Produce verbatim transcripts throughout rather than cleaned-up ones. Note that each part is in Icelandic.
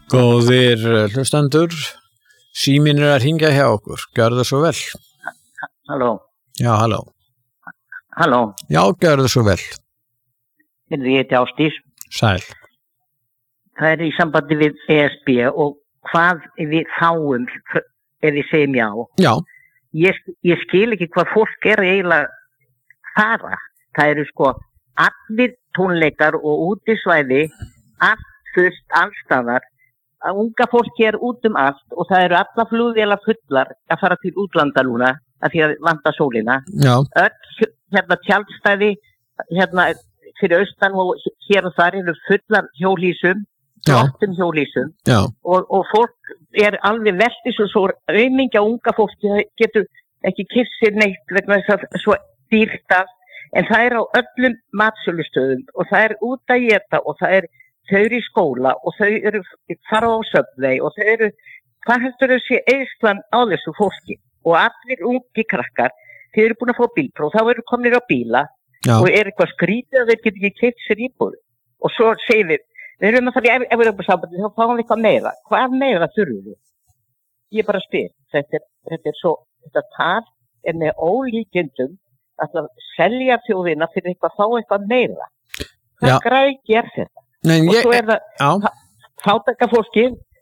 Góðir hlustendur, síminn er að hringja hjá okkur, gjörðu svo vel. Halló. Já, halló. Halló. Já, gjörðu svo vel. Ég heiti Ásdís. Sæl. Það er í sambandi við E S B og hvað við fáum ef við segjum já. Já. Ég, ég skil ekki hvað fólk er eiginlega fara. Það eru sko allir tónleikar og útisvæði, allt fullt allstaðar. Unga fólki er út um allt og það eru alla flugvélar fullar að fara til útlanda núna af því að vanta sólina. Já. Öll hérna tjaldstæði hérna fyrir austan og hér og þar eru fullar hjólhýsum, flottum hjólhýsum og, og fólk er alveg veltis og svo aumingja unga fólki getur ekki kyrkt sér neitt vegna þess að svo dýrt að en það er á öllum matsölustöðum og það er út að éta og það er þau eru í skóla og þau eru fara á Subway og þau eru, hvað heldur þau sé eðslan á þessu fólki og allir ungi krakkar, þau eru búin að fá bílpróf, þá eru komnir á bíla Já. Og er eitthvað skrítið að þeir geta ekki keypt sér íbúð og svo segir við, við erum að fara í Evrópusambandið, þá fáum við eitthvað meira, hvað meira þurfum við? Ég bara spyr, þetta er, þetta er svo, þetta tal er með ólíkindum að selja þjóðina fyrir eitthvað að fá eitthvað meira. Hvað græði er þetta? Nei, og ég, svo er það fátæka fólki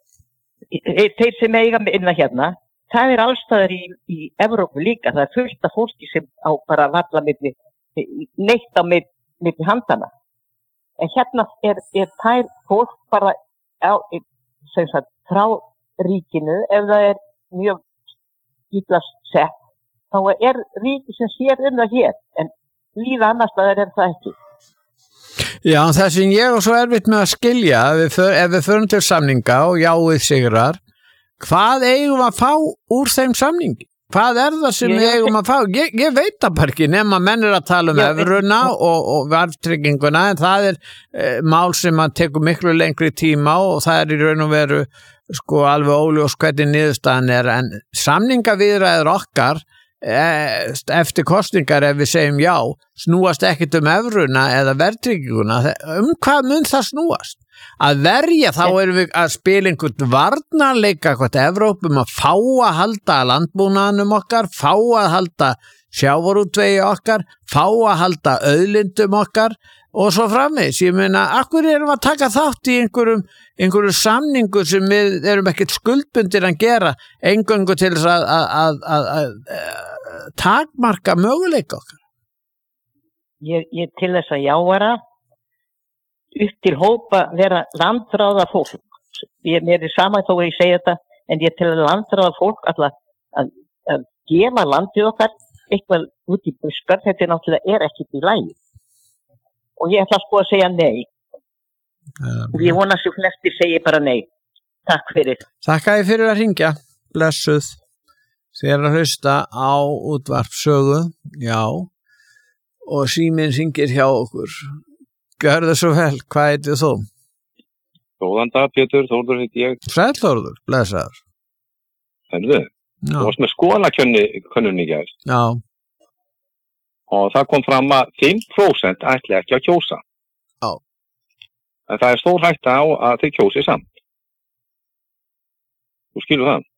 þeir sem eiga innan hérna það er allstaðar í, í Evrópu líka, það er fullt af fólki sem á bara valla milli neitt á milli handana en hérna er, er tær fólk bara á, sem sagt, frá ríkinu ef það er mjög skýtlast sett þá er ríki sem sér um það hér en líða annars staðar er það ekki. Já, það sem ég er svo erfitt með að skilja ef við, för, ef við förum til samninga og jáið sigrar, hvað eigum að fá úr þeim samningi? Hvað er það sem ég, við eigum að fá? Ég, ég veit það bara ekki nema menn er að tala um evruna og, og verðtrygginguna en það er eh, mál sem að tekur miklu lengri tíma og það er í raun og veru sko alveg óljós hvernig niðurstaðan er en samningaviðræður okkar eftir kosningar ef við segjum já snúast ekkert um evruna eða verðtrygginguna, um hvað mun það snúast? Að verja þá erum við að spila einhvern varnarleika hvort Evrópum að fá að halda landbúnaðanum okkar, fá að halda sjávarútvegi okkar, fá að halda auðlindum okkar og svo framvegis, ég meina, akkur erum að taka þátt í einhverjum, einhverjum samningu sem við erum ekkert skuldbundir að gera, eingöngu til þess að, að, að, að, að takmarka möguleika okkar. Ég, ég til þess að jáara upp til hópa vera landráða fólk. Ég mér er sama þó að ég segja þetta, en ég til að landráða fólk alltaf að, að gefa landið okkar eitthvað út í buskar, þetta er náttúrulega er ekkert í lagi. Og ég ætla sko að segja nei. Um, og ég vona sem flestir segi bara nei. Takk fyrir. Takk að þið fyrir að hringja. Blessuð. Þið er að hlusta á útvarpsögu. Já. Og síminn hringir hjá okkur. Gjörðu svo vel. Hvað heitir þú? Góðan dag, Pétur. Þórður heiti ég. Sæll Þórður. Blessaður. Herðu. Þú varst með skólakönnun í gær. Já. Og það kom fram að fimm prósent ætli ekki að kjósa. Já. En það er stór hætta á að þið kjósi samt. Þú skilur það?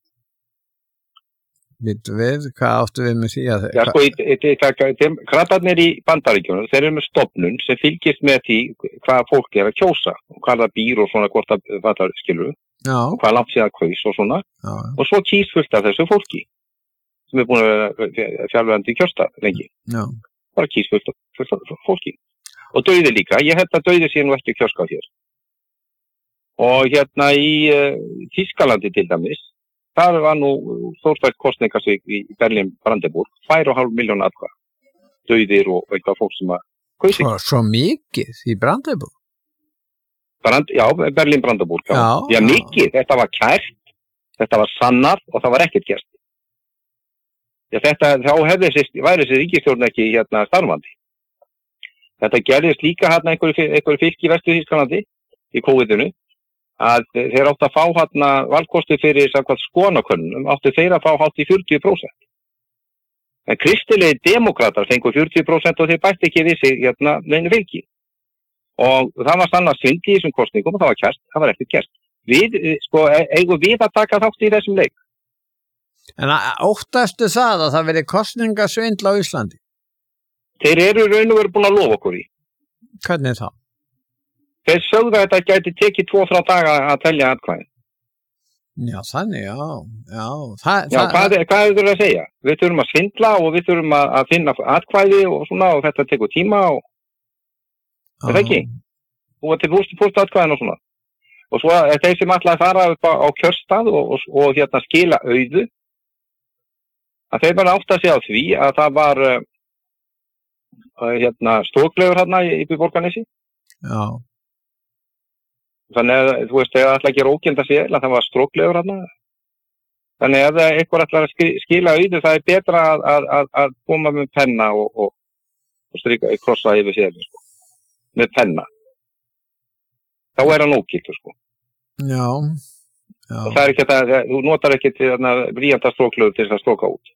Vittu við, hvað áttu við með því að... Já, sko, krabbarnir í Bandaríkjunum, þeir eru með stofnun sem fylgist með því hvað fólk er að kjósa og hvað það býr og svona hvort það skilur Já. Og hvað langt sér að kaus og svona. Já. Og svo kýs fullt af þessu fólki. Sem er búin að vera fjárverandi kjörsta lengi. Já. Bara kýs fullt af fólki. Og dauði líka, ég held að dauði sé nú ekki kjörska hér. Og hérna í uh, Þýskalandi til dæmis, þar var nú stórstætt kostningasvik í Berlín-Brandenburg, tvær og hálf milljón atkvæða. Dauðir og eitthvað fólk sem að kausi. Svo, svo mikið í Brandenburg? Brand, já, Berlín-Brandenburg, já. Já, já, mikið, þetta var kært, þetta var sannar og það var ekkert gert. Já, þetta, þá hefði þessi, væri þessi ríkisstjórn ekki hérna starfandi. Þetta gerðist líka hérna einhverju, einhverju fylki í Vestur-Þýskalandi í kóviðinu að þeir áttu að fá hérna valkosti fyrir samkvæmt skoðanakönnunum áttu þeir að fá hátt í fjörutíu prósent. En kristilegi demókratar fengu fjörutíu prósent og þeir bætti ekki við sig hérna neinu fylki. Og það var sannast synd í þessum kosningum og það var kært, það var ekkert gert. við, sko, eigum við að taka þátt í þessum leik. En óttastu það að það verið kosningasvindl á Íslandi? Þeir eru raun og veru búin að lofa okkur í. Hvernig þá? Þeir sögðu að þetta gæti tekið tvo frá daga að telja atkvæði. Já, þannig, já. Já, það, já það, hvað, er, hvað er það að segja? Við þurfum að svindla og við þurfum að, að finna atkvæði og svona og þetta tekur tíma og er það ekki? Og til fústu fústu atkvæðin og svona. Og svo er þeir sem ætla að fara upp á, á kjörstað og, og, og hérna skila auðu að þeir bara átta sig á því að það var uh, hérna stróklegur hérna í, í Borgarnesi. Já. Þannig að þú veist, þegar það ætla ekki rókjönda sér, að það var stróklegur hérna. Þannig að ef eitthvað ætla að skila auðu, það er betra að, að, að, að koma með penna og, og, og stryka, krossa yfir sér, sko. Með penna. Þá er hann ógildur, sko. Já. Já. Og það er ekki að, þú notar ekki til að bríjanta stróklegur til þess að stróka út.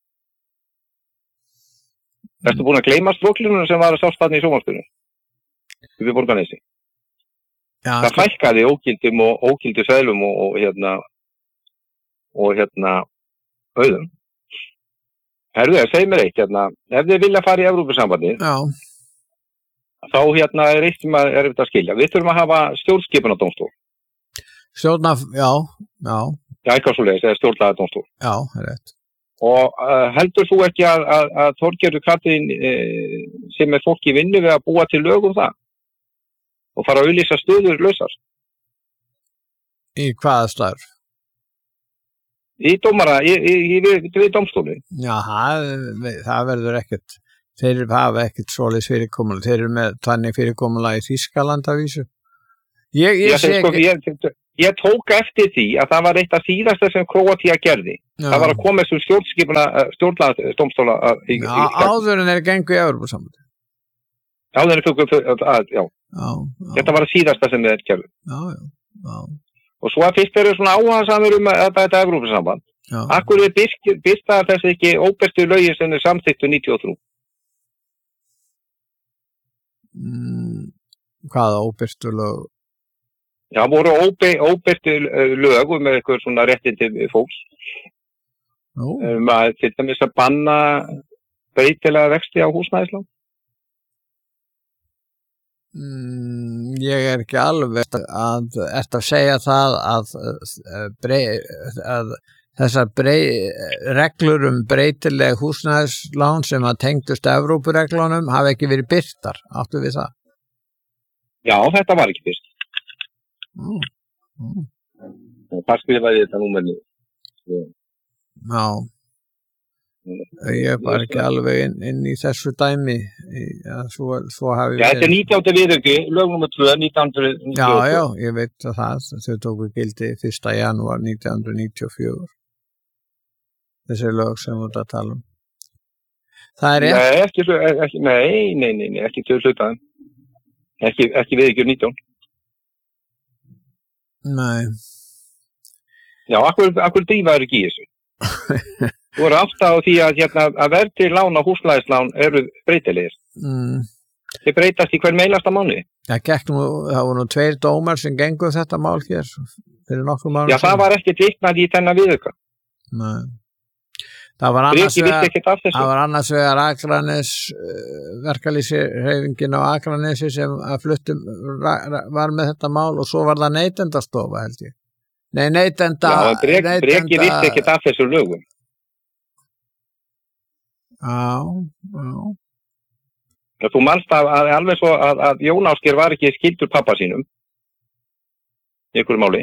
Mm. Ertu búin að gleyma stróklunum sem var að sástæðni í sjónvarpinu? Við Borgarnesi. Já, það fækkaði ógildum og ógildu seðlum og, og hérna og hérna auðum. Herðu, segi mér eitt hérna, ef þið vilja fara í Evrópusambandið, já, þá hérna er eitt sem er eftir að skilja. Við þurfum að hafa stjórnskipunardómstól. Stjórna, já, já. Já, eitthvað svoleiðis, eða stjórnlagadómstól. Já, það er rétt. Og uh, heldur þú ekki að, að, að Þorgerður Katrín eh, sem er fólk í vinnu við að búa til lög um það? Og fara að auðlýsa stöður lausar. Í hvaða starf? Í dómara, í, í, í, við, við dómstóli. Já, það, það verður ekkert, þeir hafa ekkert svoleiðis fyrirkomulag, þeir eru með þannig fyrirkomulag í Þýskaland að vísu. Ég, ég, Já, sko, ég, ég tók eftir því að það var eitt af síðasta sem Króatía gerði. Já. Það var að koma þessum stjórnskipuna, stjórnlagadómstóla í Íslandi. Áður en þeir gengu í Evrópusambandið. Áður en þeir gengu í Evrópusambandið, já. Já, já. Þetta var að síðasta sem við gerðum. Já, já, já. Og svo að fyrst eru svona áhugasamur um að þetta Evrópusamband. Akkur er byrsta þessi ekki óbestu lögin sem er samþykkt níutíu og þrjú? Mm, hvaða óbestu lög? Já, voru óbe, óbestu lög með eitthvað svona réttindi fólks. Nú? Um að til dæmis að banna breytilega vexti á húsnæðislán. Mm, ég er ekki alveg að eftir að segja það að, brey, að þessar brey, reglur um breytileg húsnæðislán sem að tengdust Evrópureglunum hafa ekki verið birtar, áttu við það? Já, þetta var ekki birt. Mm. Mm. Það skrifaði þetta númerni. Já. Ég er bara ekki alveg inn, inn í þessu dæmi. Já, svo, svo hafi Já, þetta er nítjánda viðauki, lög númer tvö, nítján hundruð níutíu og tvö. Já, já, ég veit að það, þau tóku gildi fyrsta janúar nítján hundruð níutíu og fjögur. Þessi lög sem við þetta tala um. Það er rétt? Nei, ekki, ekki, nei, nei, nei, nei, ekki til hlutaðum. Ekki, ekki viðauki nítján. Nei. Já, akkur, akkur drífaður ekki í þessu. Þú eru áttað á því að, hérna, að verðtryggð lán og húsnæðislán eru breytilegir. Mm. Þeir breytast í hvern einasta mánuði. Já, gekk nú, það voru nú tveir dómar sem gengu þetta mál hér fyrir nokkuð mánuð. Já, það var ekki vitnað í þennan viðauka. Nei. Það var annars vegar, það var annars vegar Akranes, verkalýðshreyfingin á Akranesi sem að fluttum var með þetta mál og svo var það neytendastofa, held ég. Nei, neytenda... Já, brek, neytenda... breki vissi ekkert af þessu lögum. Já, já. Þú manst að, að alveg svo að, að Jón Ásgeir var ekki skyldur pappa sínum í einhverju máli.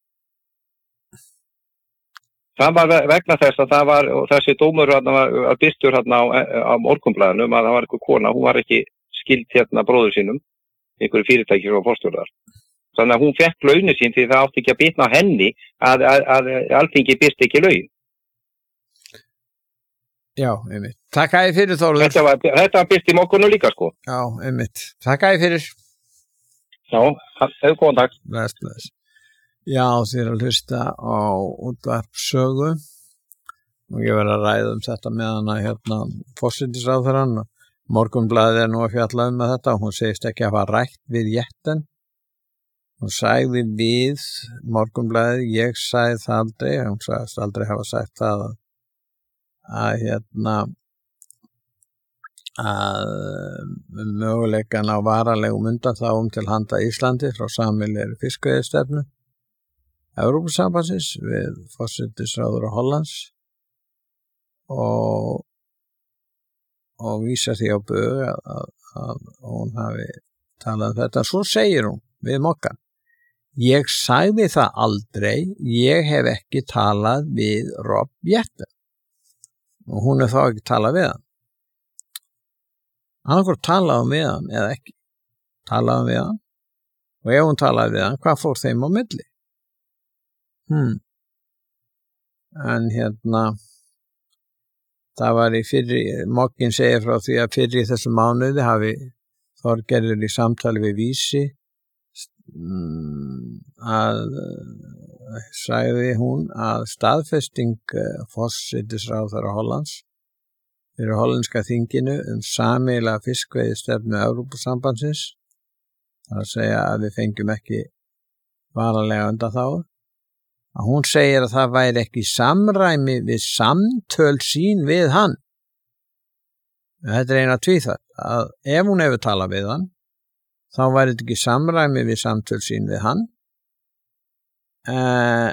Það var vegna þess að það var, og þessi dómur að byrstur hérna á, á Morgunblaðinu um að það var einhver kona, hún var ekki skyld hérna bróður sínum, einhverju fyrirtæki frá forstjórnar. Þannig að hún fekk launin sín því það átti ekki að bitna á henni að, að, að, að Alþingi byrst ekki laun. Já, einmitt. Takk að þið fyrir, Þórður. Þetta var, þetta var byrst í morgunum líka, sko. Já, einmitt. Takk að þið fyrir. Já, hefur góðan takk. Bless, bless. Já, þið er að hlusta á útvarpssögu og ég verð að ræða um þetta með hana hérna forsætisráðherrann. Morgunblaðið er nú að fjalla um með þetta og hún segist ekki að hafa rætt við Jetten Hún sagði við Morgunblaðið, ég sagði það aldrei, hún sagðist aldrei hafa sagt það að, að hérna að möguleikan á varalegum undanþágum til handa Íslandi frá sameiginlegri fiskveiðistefnu Evrópusambandsins við forsætisráðherra Hollands og og vísa því á bug að, að, að hún hafi talað um þetta. Svo segir hún við Mokkan, ég sagði það aldrei, ég hef ekki talað við Rob Jetten. Og hún er þá ekki talað við hann. Hann hvort talaði við hann eða ekki. Talaði við hann. Og ef hún talaði við hann, hvað fór þeim á milli? Hmm. En hérna, það var í fyrri, Mokkin segir frá því að fyrri þessu mánuði hafi Þorgerður í samtali við Vísi að sagði hún að staðfesting forsætisráðherra Hollands fyrir hollenska þinginu um sameiginlega fiskveiðistefnu Evrópusambandsins, það að segja að við fengjum ekki varalega undanþágu, að hún segir að það væri ekki samræmi við samtöl sín við hann. Þetta er eina tvíþætt, að ef hún hefur talað við hann, þá væri þetta ekki samræmi við samtöl sín við hann. Eh,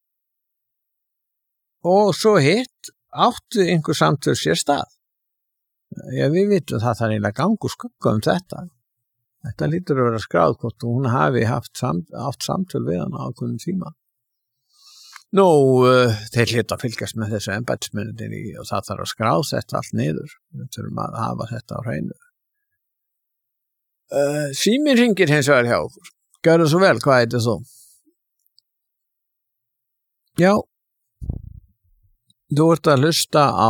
og svo hitt, áttu einhver samtöl sér stað. Já, við vitum það þarf eiginlega gangu skugga um þetta. Þetta lítur að vera skráð hvort hún hafi haft, sam, haft samtöl við hann á ákveðnum tíma. Nú, uh, þeir hljóta að fylgjast með þessu embættismennirnir í og það þarf að skráð þetta allt niður. Við þurfum að hafa þetta á hreinu. Uh, Síminn hringir hins vegar hjá okkur. Gjörðu svo vel, hvað heitir þú? Já, þú ert að hlusta á